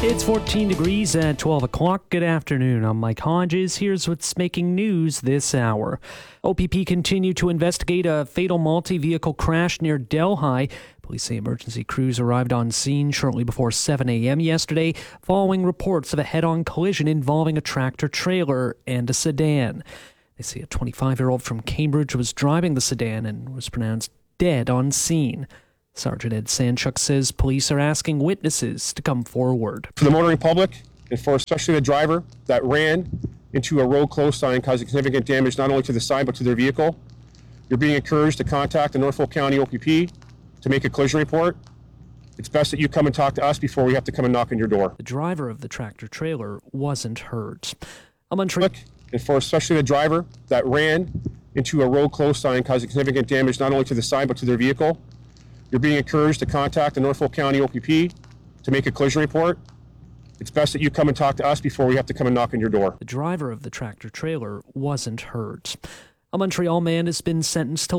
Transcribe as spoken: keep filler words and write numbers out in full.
It's fourteen degrees at twelve o'clock. Good afternoon. I'm Mike Hodges. Here's what's making news this hour. O P P continued to investigate a fatal multi-vehicle crash near Delhi. Police say emergency crews arrived on scene shortly before seven a.m. yesterday, following reports of a head-on collision involving a tractor-trailer and a sedan. They say a twenty-five-year-old from Cambridge was driving the sedan and was pronounced dead on scene. Sergeant Ed Sanchuk says police are asking witnesses to come forward. For the motoring public, and for especially the driver that ran into a road close sign, causing significant damage not only to the sign but to their vehicle, you're being encouraged to contact the Norfolk County O P P to make a collision report. It's best that you come and talk to us before we have to come and knock on your door. The driver of the tractor-trailer wasn't hurt. A Montreal... And for especially the driver that ran into a road close sign, causing significant damage not only to the sign but to their vehicle, you're being encouraged to contact the Norfolk County O P P to make a collision report. It's best that you come and talk to us before we have to come and knock on your door. The driver of the tractor-trailer wasn't hurt. A Montreal man has been sentenced to